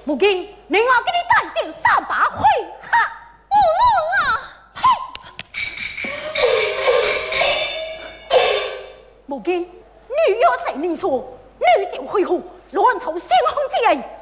母亲，您我给你再见300回。哈， 不能啊！ 母亲，女有谁？您说女就会护，乱凑先锋之人。